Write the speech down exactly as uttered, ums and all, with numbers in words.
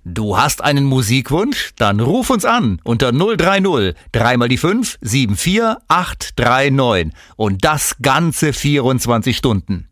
Du hast einen Musikwunsch? Dann ruf uns an unter null drei null, drei mal die fünf, sieben vier acht drei neun und das ganze vierundzwanzig Stunden.